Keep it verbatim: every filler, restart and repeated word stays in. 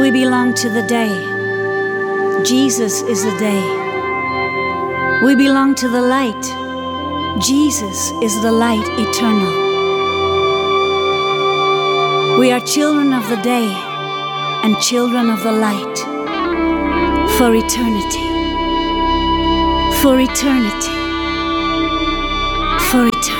We belong to the day. Jesus is the day. We belong to the light. Jesus is the light eternal. We are children of the day and children of the light for eternity. For eternity. For eternity.